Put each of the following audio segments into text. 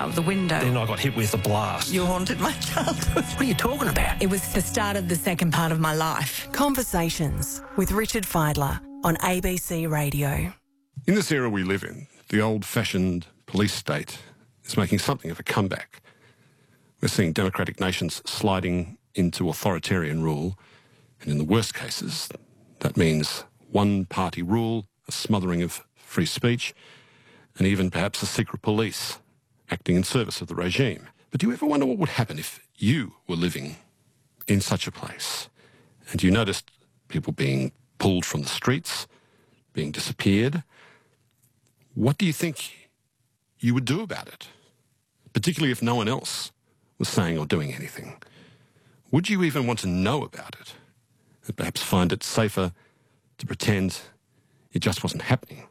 out of the window. Then I got hit with a blast. You haunted my childhood. What are you talking about? It was the start of the second part of my life. Conversations with Richard Fidler on ABC Radio. In this era we live in, the old-fashioned police state is making something of a comeback. We're seeing democratic nations sliding into authoritarian rule, and in the worst cases, that means one-party rule, a smothering of free speech, and even perhaps a secret police acting in service of the regime. But do you ever wonder what would happen if you were living in such a place and you noticed people being pulled from the streets, being disappeared? What do you think you would do about it, particularly if no one else was saying or doing anything? Would you even want to know about it and perhaps find it safer to pretend it just wasn't happening?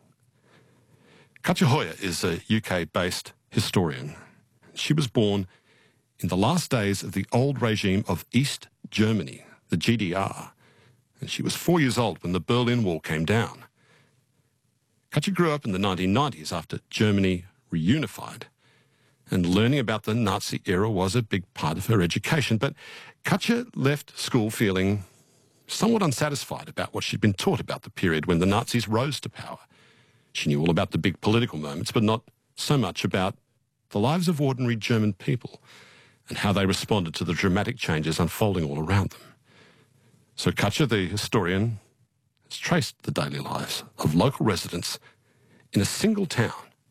Katja Hoyer is a UK-based historian. She was born in the last days of the old regime of East Germany, the GDR, and she was 4 years old when the Berlin Wall came down. Katja grew up in the 1990s after Germany reunified, and learning about the Nazi era was a big part of her education. But Katja left school feeling somewhat unsatisfied about what she'd been taught about the period when the Nazis rose to power. She knew all about the big political moments, but not so much about the lives of ordinary German people and how they responded to the dramatic changes unfolding all around them. So Katja, the historian, has traced the daily lives of local residents in a single town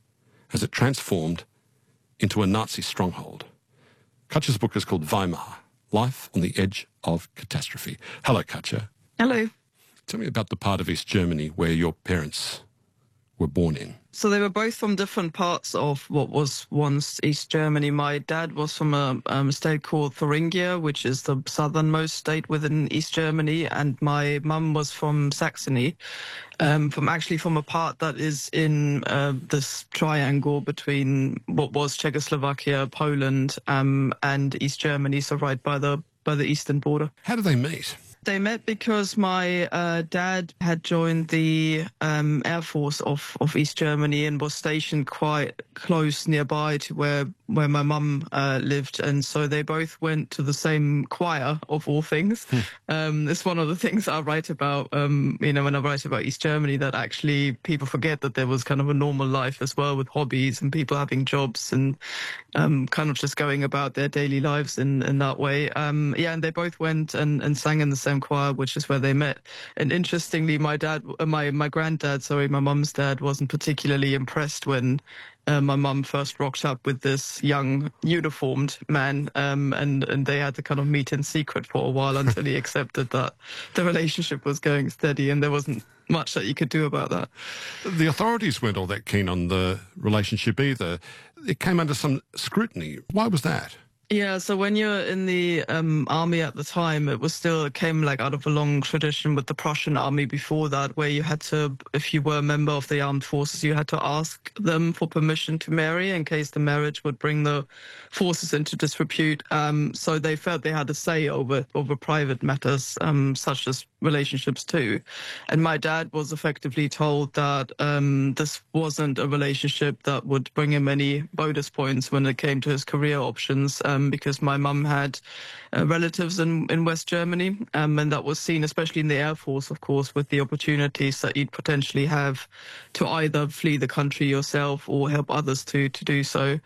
as it transformed into a Nazi stronghold. Katja's book is called Weimar, Life on the Edge of Catastrophe. Hello, Katja. Hello. Tell me about the part of East Germany where your parents were born in. So they were both from different parts of what was once East Germany. My dad was from a state called Thuringia, which is the southernmost state within East Germany, and my mum was from Saxony, from a part that is in this triangle between what was Czechoslovakia, Poland, and East Germany, so right by the eastern border. How did they meet? They met because my dad had joined the Air Force of East Germany and was stationed quite close nearby to where my mum lived. And so they both went to the same choir, of all things. It's one of the things I write about, when I write about East Germany, that actually people forget that there was kind of a normal life as well with hobbies and people having jobs and kind of just going about their daily lives in that way. And they both went and sang in the same choir, which is where they met. And interestingly, my granddad, my mum's dad, wasn't particularly impressed when my mum first rocked up with this young uniformed man, and they had to kind of meet in secret for a while until he accepted that the relationship was going steady, and there wasn't much that you could do about that. The authorities weren't all that keen on the relationship either. It came under some scrutiny. Why was that? Yeah, so when you're in the army at the time, it came like out of a long tradition with the Prussian army before that, where you had to, if you were a member of the armed forces, you had to ask them for permission to marry in case the marriage would bring the forces into disrepute. So they felt they had a say over private matters, such as relationships too. And my dad was effectively told that this wasn't a relationship that would bring him any bonus points when it came to his career options, because my mum had relatives in West Germany, and that was seen, especially in the Air Force, of course, with the opportunities that you'd potentially have to either flee the country yourself or help others to do so.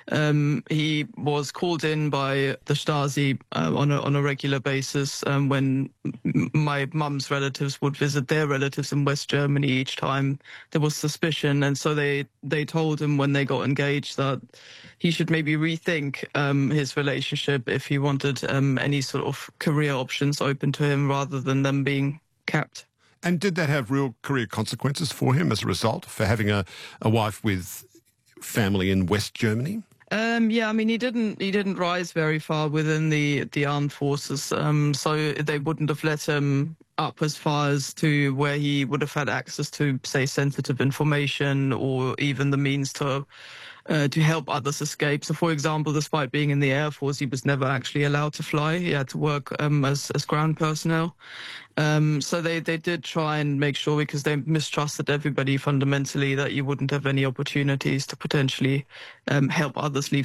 He was called in by the Stasi on a regular basis when my mum's relatives would visit their relatives in West Germany each time there was suspicion. And so they told him when they got engaged that he should maybe rethink his relationship if he wanted any sort of career options open to him rather than them being capped. And did that have real career consequences for him as a result, for having a wife with family in West Germany? He didn't rise very far within the armed forces, so they wouldn't have let him up as far as to where he would have had access to, say, sensitive information or even the means to help others escape. So, for example, despite being in the Air Force, he was never actually allowed to fly. He had to work as ground personnel. So they did try and make sure, because they mistrusted everybody fundamentally, that you wouldn't have any opportunities to potentially help others